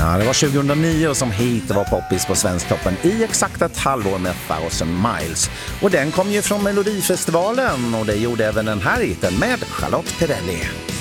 Ja, det var 2009 som Heat var poppis på Svensktoppen i exakt ett halvår med 1000 Miles. Och den kom ju från Melodifestivalen och det gjorde även den här hiten med Charlotte Perrelli.